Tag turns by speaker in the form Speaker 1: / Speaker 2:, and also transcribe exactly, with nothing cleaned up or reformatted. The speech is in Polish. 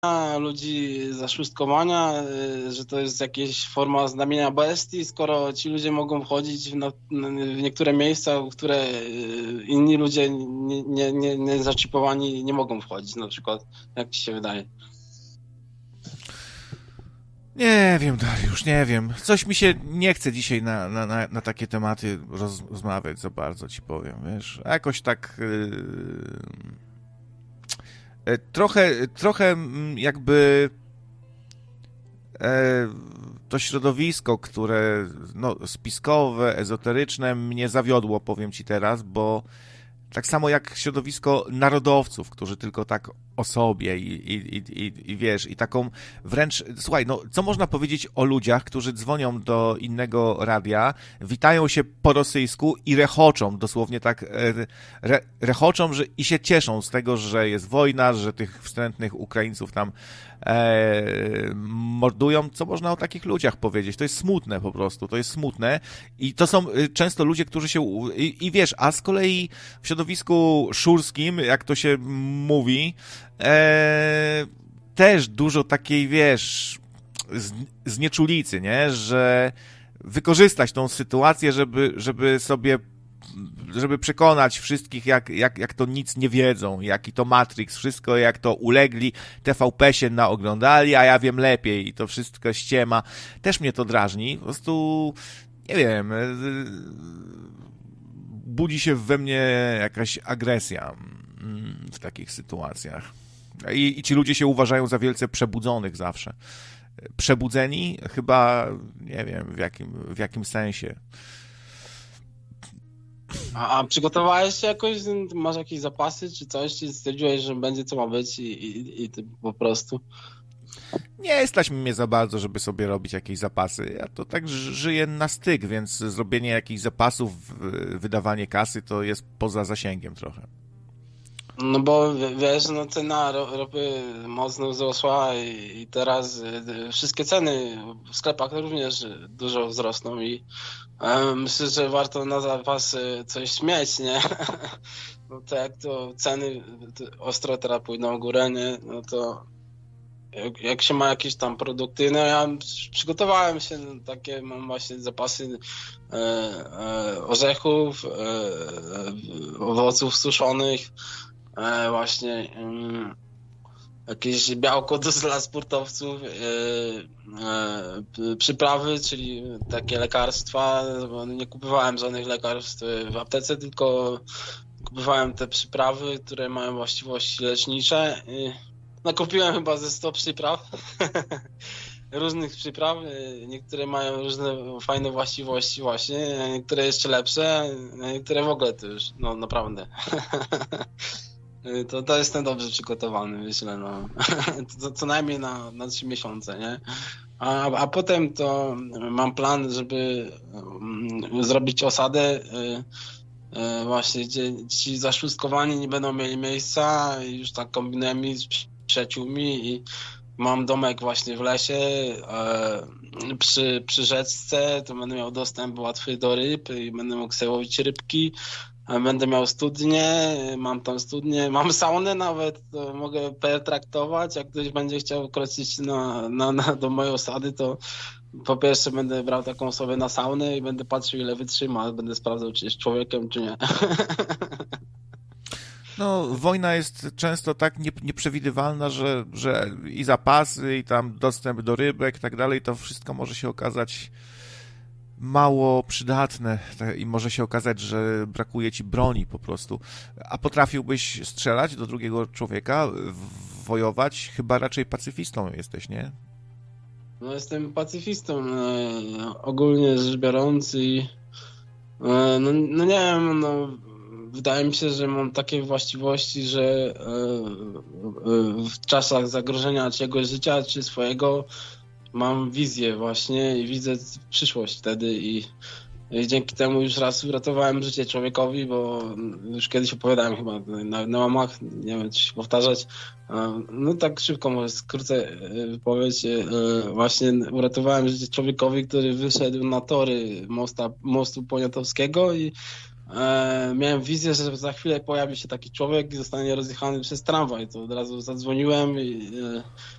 Speaker 1: ludzi zaszustkowania, y, że to jest jakaś forma znamienia bestii, skoro ci ludzie mogą wchodzić w, na, w niektóre miejsca, w które y, inni ludzie nie, nie, nie, nie zaczipowani nie mogą wchodzić, na przykład. Jak ci się wydaje?
Speaker 2: Nie wiem, Dariusz, nie wiem. Coś mi się nie chce dzisiaj na, na, na, na takie tematy roz, rozmawiać za bardzo, ci powiem, wiesz. Jakoś tak... Yy, trochę, trochę jakby e, to środowisko, które no, spiskowe, ezoteryczne mnie zawiodło, powiem ci teraz, bo tak samo jak środowisko narodowców, którzy tylko tak o sobie i, i, i, i wiesz, i taką wręcz, słuchaj, no co można powiedzieć o ludziach, którzy dzwonią do innego radia, witają się po rosyjsku i rechoczą, dosłownie tak, re, rechoczą że, i się cieszą z tego, że jest wojna, że tych wstrętnych Ukraińców tam e, mordują. Co można o takich ludziach powiedzieć? To jest smutne po prostu, to jest smutne i to są często ludzie, którzy się, i, i wiesz, a z kolei w środowisku szurskim, jak to się mówi, e, też dużo takiej, wiesz, z, znieczulicy, nie? Że wykorzystać tą sytuację, żeby, żeby sobie, żeby przekonać wszystkich, jak, jak, jak to nic nie wiedzą, jaki to Matrix, wszystko jak to ulegli, T V P się naoglądali, a ja wiem lepiej i to wszystko ściema. Też mnie to drażni, po prostu, nie wiem, budzi się we mnie jakaś agresja w takich sytuacjach. I, i ci ludzie się uważają za wielce przebudzonych zawsze. Przebudzeni? Chyba, nie wiem, w jakim, w jakim sensie.
Speaker 1: A, a przygotowałeś się jakoś? Masz jakieś zapasy czy coś? Czy stwierdziłeś, że będzie co ma być i, i, i ty po prostu?
Speaker 2: Nie stać mnie za bardzo, żeby sobie robić jakieś zapasy. Ja to tak żyję na styk, więc zrobienie jakichś zapasów, wydawanie kasy to jest poza zasięgiem trochę.
Speaker 1: No bo wiesz, no cena ropy mocno wzrosła i, i teraz wszystkie ceny w sklepach również dużo wzrosną i e, myślę, że warto na zapas coś mieć, nie? No to jak to ceny ostro teraz pójdą w górę, nie? No to jak, jak się ma jakieś tam produkty, no ja przygotowałem się, no, takie mam właśnie zapasy e, e, orzechów, e, e, owoców suszonych, E, właśnie um, jakieś białko do, dla sportowców, e, e, przyprawy, czyli takie lekarstwa. Nie kupowałem żadnych lekarstw w aptece, tylko kupowałem te przyprawy, które mają właściwości lecznicze. I, no kupiłem chyba ze sto przypraw. Różnych przypraw, niektóre mają różne fajne właściwości właśnie, niektóre jeszcze lepsze, niektóre w ogóle to już, no naprawdę. To, to jestem dobrze przygotowany, myślę, no. To, co najmniej na, na trzy miesiące, nie? A, a potem to mam plan, żeby um, zrobić osadę y, y, właśnie, gdzie ci zaszustkowani nie będą mieli miejsca i już tak kombinujemy z przyjaciółmi i mam domek właśnie w lesie y, przy, przy rzeczce, to będę miał dostęp łatwy do ryb i będę mógł sobie łowić rybki. Będę miał studnię, mam tam studnię, mam saunę nawet, to mogę pertraktować, jak ktoś będzie chciał kroczyć na, na, na, do mojej osady, to po pierwsze będę brał taką osobę na saunę i będę patrzył, ile wytrzyma, będę sprawdzał, czy jest człowiekiem, czy nie.
Speaker 2: No, wojna jest często tak nie, nieprzewidywalna, że, że i zapasy, i tam dostęp do rybek, tak dalej, to wszystko może się okazać mało przydatne i może się okazać, że brakuje ci broni po prostu. A potrafiłbyś strzelać do drugiego człowieka, wojować? Chyba raczej pacyfistą jesteś, nie?
Speaker 1: No jestem pacyfistą, no, ogólnie rzecz biorąc i no, no nie wiem, no wydaje mi się, że mam takie właściwości, że w czasach zagrożenia czyjegoś życia czy swojego mam wizję właśnie i widzę przyszłość wtedy i, i dzięki temu już raz uratowałem życie człowiekowi, bo już kiedyś opowiadałem chyba na, na łamach, nie wiem czy się powtarzać, no tak szybko może skrócę wypowiedź, właśnie uratowałem życie człowiekowi, który wyszedł na tory mosta, mostu Poniatowskiego i E, miałem wizję, że za chwilę pojawi się taki człowiek i zostanie rozjechany przez tramwaj. To od razu zadzwoniłem i